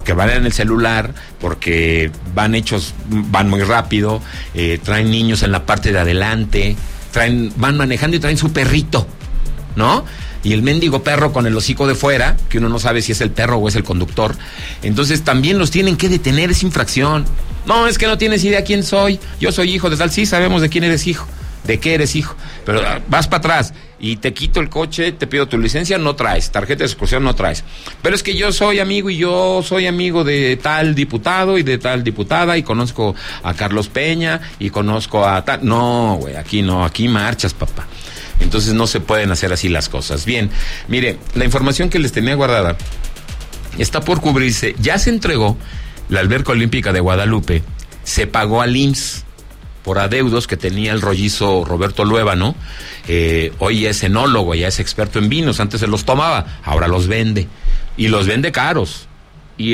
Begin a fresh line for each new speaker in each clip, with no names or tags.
porque van en el celular, porque van muy rápido, traen niños en la parte de adelante, van manejando y traen su perrito, ¿no? Y el mendigo perro con el hocico de fuera, que uno no sabe si es el perro o es el conductor. Entonces también los tienen que detener, es infracción. No, es que no tienes idea quién soy. Yo soy hijo de tal. Sí, sabemos de quién eres hijo, de qué eres hijo. Pero vas para atrás y te quito el coche, te pido tu licencia, no traes. Tarjeta de excursión no traes. Pero es que yo soy amigo de tal diputado y de tal diputada y conozco a Carlos Peña y conozco a tal. No, güey, aquí no, aquí marchas, papá. Entonces no se pueden hacer así las cosas. Bien, mire, la información que les tenía guardada está por cubrirse. Ya se entregó la Alberca Olímpica de Guadalupe, se pagó al IMSS por adeudos que tenía el rollizo Roberto Luébano. Hoy es enólogo, ya es experto en vinos, antes se los tomaba, ahora los vende, y los vende caros. Y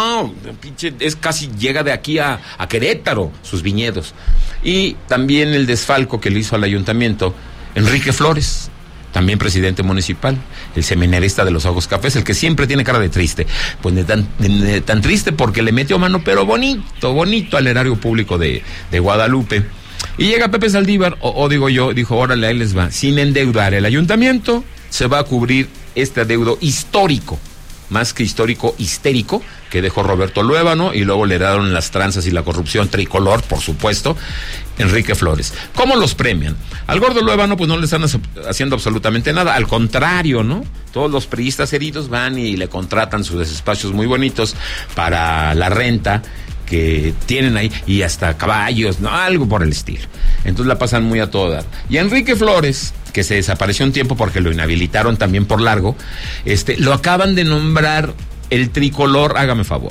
es casi llega de aquí a Querétaro, sus viñedos. Y también el desfalco que le hizo al ayuntamiento Enrique Flores, también presidente municipal, el seminarista de los ojos cafés, el que siempre tiene cara de triste. Pues de tan triste porque le metió mano, pero bonito al erario público de Guadalupe. Y llega Pepe Saldívar, dijo, órale, ahí les va. Sin endeudar el ayuntamiento, se va a cubrir este adeudo histórico, más que histórico, histérico, que dejó Roberto Luébano, y luego le heredaron las tranzas y la corrupción tricolor, por supuesto, Enrique Flores. ¿Cómo los premian? Al gordo Luébano pues no le están haciendo absolutamente nada, al contrario, ¿no? Todos los priistas heridos van y le contratan sus espacios muy bonitos para la renta que tienen ahí, y hasta caballos, ¿no? Algo por el estilo. Entonces la pasan muy a todo dar. Y a Enrique Flores, que se desapareció un tiempo porque lo inhabilitaron también por largo, lo acaban de nombrar el tricolor, hágame favor.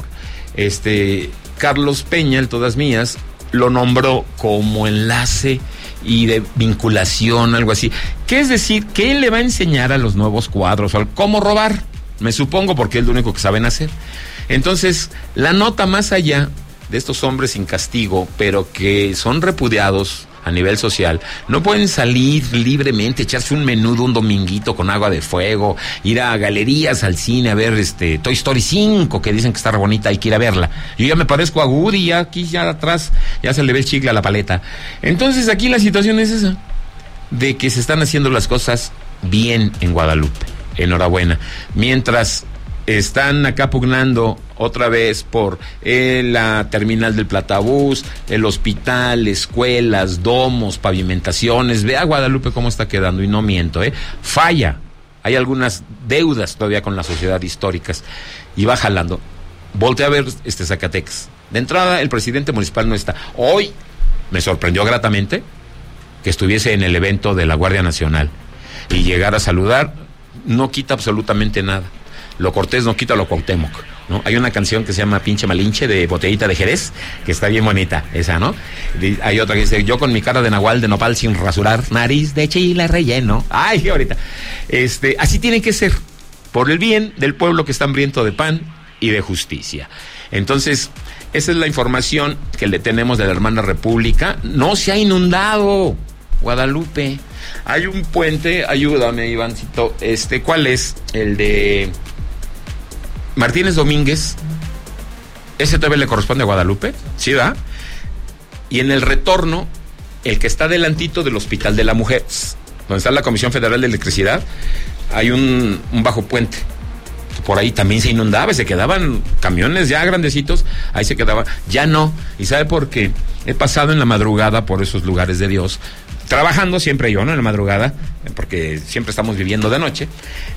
Carlos Peña, el Todas Mías, lo nombró como enlace y de vinculación, algo así. ¿Qué es decir? Que él le va a enseñar a los nuevos cuadros cómo robar, me supongo, porque es lo único que saben hacer. Entonces, la nota más allá de estos hombres sin castigo, pero que son repudiados a nivel social, no pueden salir libremente, echarse un menudo un dominguito con agua de fuego, ir a galerías, al cine, a ver Toy Story 5, que dicen que está re bonita, hay que ir a verla. Yo ya me parezco a Woody, ya aquí, ya atrás, ya se le ve el chicle a la paleta. Entonces aquí la situación es esa, de que se están haciendo las cosas bien en Guadalupe. Enhorabuena. Mientras están acá pugnando otra vez por la terminal del Platabús, el hospital, escuelas, domos, pavimentaciones. Ve a Guadalupe cómo está quedando, y no miento, falla. Hay algunas deudas todavía con la sociedad históricas y va jalando. Voltea a ver Zacatecas. De entrada, el presidente municipal no está. Hoy me sorprendió gratamente que estuviese en el evento de la Guardia Nacional y llegar a saludar. No quita absolutamente nada. Lo cortés no quita lo Cuauhtémoc, ¿no? Hay una canción que se llama Pinche Malinche, de Botellita de Jerez, que está bien bonita, esa, ¿no? Y hay otra que dice, yo con mi cara de nahual de nopal sin rasurar, nariz de chile relleno. Ay, ahorita. Así tiene que ser, por el bien del pueblo que está hambriento de pan y de justicia. Entonces, esa es la información que le tenemos de la hermana República. No se ha inundado Guadalupe. Hay un puente, ayúdame, Ivancito, ¿cuál es? El de Martínez Domínguez. ¿Ese todavía le corresponde a Guadalupe? ¿Sí, va? Y en el retorno, el que está adelantito del Hospital de la Mujer, donde está la Comisión Federal de Electricidad, hay un bajo puente. Por ahí también se inundaba, se quedaban camiones ya grandecitos, ahí se quedaba, ya no. ¿Y sabe por qué? He pasado en la madrugada por esos lugares de Dios, trabajando siempre yo, ¿no? En la madrugada, porque siempre estamos viviendo de noche.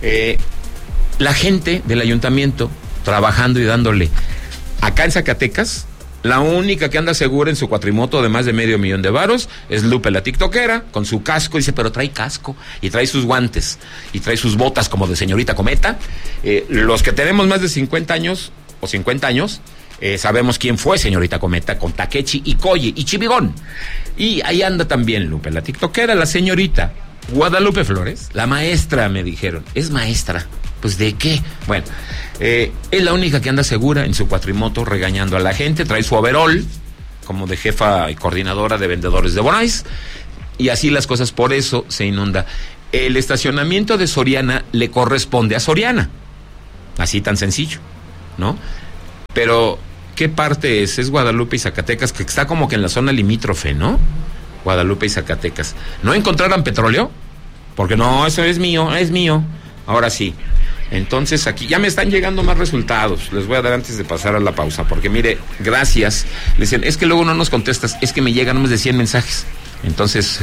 La gente del ayuntamiento trabajando y dándole. Acá en Zacatecas, la única que anda segura en su cuatrimoto de más de $500,000 de varos es Lupe, la tiktokera, con su casco. Dice, pero trae casco, y trae sus guantes, y trae sus botas como de señorita Cometa. Los que tenemos más de 50 años, o 50 años, sabemos quién fue señorita Cometa, con Takechi y Koye y Chivigón. Y ahí anda también Lupe, la tiktokera, la señorita Guadalupe Flores, la maestra, me dijeron. ¿Es maestra? Pues ¿de qué? Bueno, es la única que anda segura en su cuatrimoto regañando a la gente, trae su overol como de jefa y coordinadora de vendedores de Bonais, y así las cosas, por eso se inunda. El estacionamiento de Soriana le corresponde a Soriana, así tan sencillo, ¿no? Pero, ¿qué parte es? Es Guadalupe y Zacatecas, que está como que en la zona limítrofe, ¿no? Guadalupe y Zacatecas. ¿No encontraran petróleo? Porque no, eso es mío. Ahora sí. Entonces aquí ya me están llegando más resultados. Les voy a dar antes de pasar a la pausa, porque mire, gracias. Le dicen, es que luego no nos contestas, es que me llegan más de 100 mensajes. Entonces,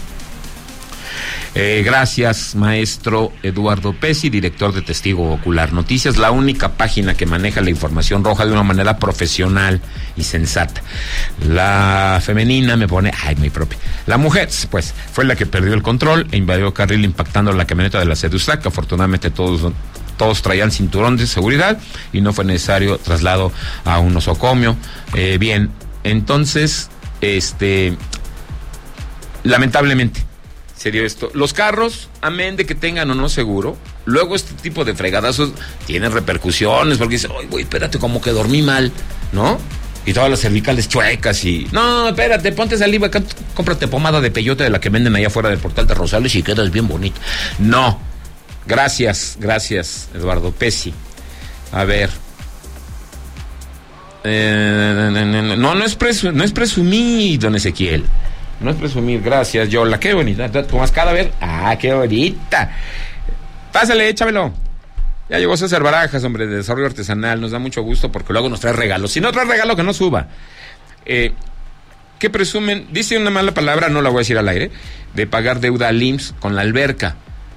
gracias, maestro Eduardo Pesi, director de Testigo Ocular Noticias, la única página que maneja la información roja de una manera profesional y sensata. La femenina me pone, muy propia. La mujer, pues, fue la que perdió el control e invadió carril impactando la camioneta de la Sedustak. Afortunadamente todos traían cinturón de seguridad y no fue necesario traslado a un nosocomio. Bien, entonces, lamentablemente se dio esto. Los carros, amén de que tengan o no seguro, luego este tipo de fregadazos tienen repercusiones, porque dice, ay, güey, espérate, como que dormí mal, ¿no? Y todas las cervicales chuecas y... No, espérate, ponte saliva, cómprate pomada de peyote de la que venden allá afuera del Portal de Rosales y quedas bien bonito. No. Gracias, Eduardo Pesi. A ver. No es presumir, don Ezequiel. No es presumir, gracias, Yola, qué bonita. ¿Tomas cada vez? Qué bonita. Pásale, échamelo. Ya llegó César Barajas, hombre, de Desarrollo Artesanal. Nos da mucho gusto porque luego nos trae regalos. Si no trae regalo, que no suba. ¿Qué presumen? Dice una mala palabra, no la voy a decir al aire, de pagar deuda al IMSS con la alberca.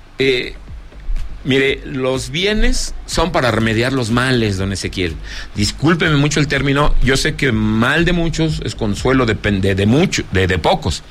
Mire, los bienes son para remediar los males, don Ezequiel. Discúlpeme mucho el término, yo sé que mal de muchos es consuelo de pocos.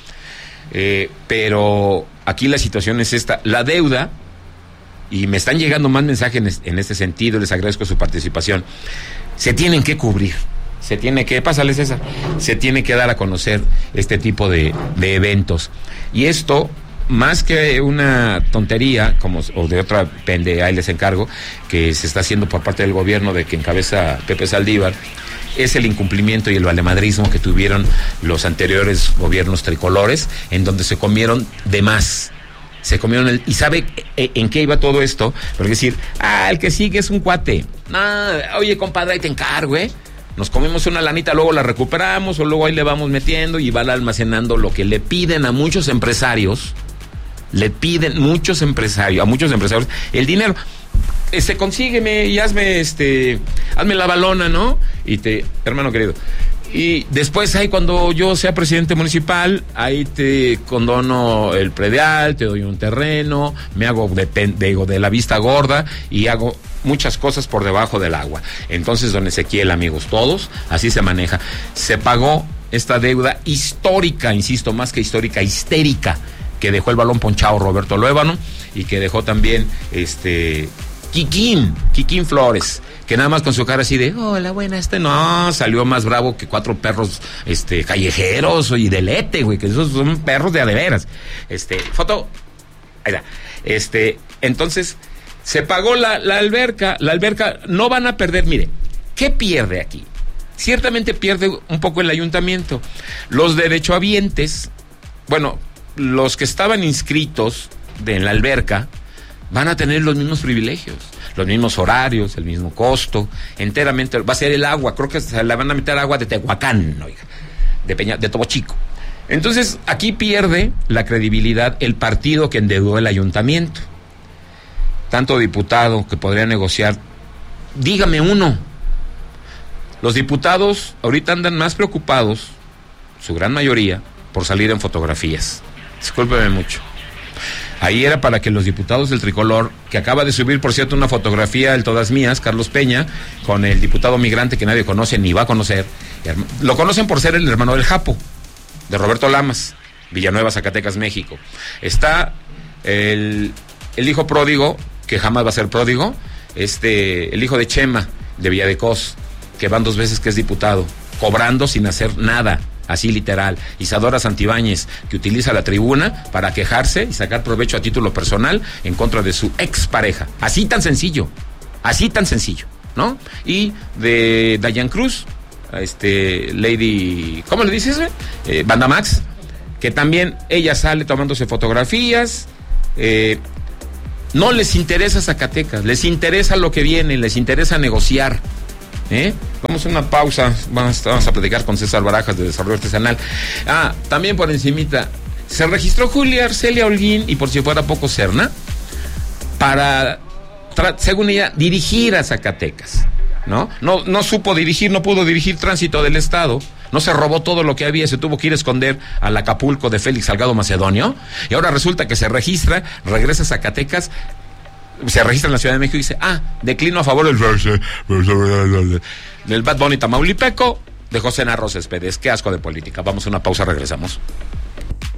Pero aquí la situación es esta, la deuda, y me están llegando más mensajes en este sentido, les agradezco su participación, se tienen que cubrir. Pásale César, se tiene que dar a conocer este tipo de eventos. Y esto, más que una tontería, o de otra pende, ahí les encargo, que se está haciendo por parte del gobierno de que encabeza Pepe Saldívar, es el incumplimiento y el valemadrismo que tuvieron los anteriores gobiernos tricolores, en donde se comieron de más. ¿Y sabe en qué iba todo esto? Porque decir, el que sigue es un cuate. Oye, compadre, ahí te encargo, Nos comimos una lanita, luego la recuperamos, o luego ahí le vamos metiendo y van almacenando lo que le piden a muchos empresarios. A muchos empresarios, el dinero. Consígueme y hazme la balona, ¿no? Hermano querido. Y después, cuando yo sea presidente municipal, ahí te condono el predial, te doy un terreno, me hago de la vista gorda y hago muchas cosas por debajo del agua. Entonces, don Ezequiel, amigos, todos, así se maneja. Se pagó esta deuda histórica, insisto, más que histórica, histérica, que dejó el balón ponchado Roberto Luébano y que dejó también Kikín Flores, que nada más con su cara así de hola, buena, no, salió más bravo que 4 perros callejeros y de lete, güey, que esos son perros de adeveras. Foto, ahí está. Entonces, se pagó la alberca no van a perder, mire, ¿qué pierde aquí? Ciertamente pierde un poco el ayuntamiento. Los derechohabientes, los que estaban inscritos en la alberca van a tener los mismos privilegios, los mismos horarios, el mismo costo, enteramente. Va a ser el agua, creo que se le van a meter agua de Tehuacán, oiga, de Tobo Chico. Entonces, aquí pierde la credibilidad el partido que endeudó el ayuntamiento. Tanto diputado que podría negociar, dígame uno. Los diputados ahorita andan más preocupados, su gran mayoría, por salir en fotografías. Discúlpeme mucho. Ahí era para que los diputados del Tricolor, que acaba de subir, por cierto, una fotografía del Todas Mías, Carlos Peña, con el diputado migrante que nadie conoce ni va a conocer. Lo conocen por ser el hermano del Japo, de Roberto Lamas, Villanueva, Zacatecas, México. Está el hijo pródigo, que jamás va a ser pródigo, el hijo de Chema, de Villadecos, que van 2 veces que es diputado, cobrando sin hacer nada. Así literal. Isadora Santibáñez, que utiliza la tribuna para quejarse y sacar provecho a título personal en contra de su expareja. Así tan sencillo, ¿no? Y de Dayan Cruz, Lady, ¿cómo le dices? Banda Max, que también ella sale tomándose fotografías. No les interesa Zacatecas, les interesa lo que viene, les interesa negociar. Vamos a una pausa, vamos a platicar con César Barajas de Desarrollo Artesanal. También por encimita, se registró Julia Arcelia Holguín, y por si fuera poco, Serna, para, según ella, dirigir a Zacatecas, ¿no? No supo dirigir, no pudo dirigir tránsito del Estado, no se robó todo lo que había, se tuvo que ir a esconder al Acapulco de Félix Salgado Macedonio, y ahora resulta que se registra, regresa a Zacatecas, se registra en la Ciudad de México y dice, declino a favor del Bad Bunny tamaulipeco de José Narro Céspedes. Qué asco de política. Vamos a una pausa, regresamos.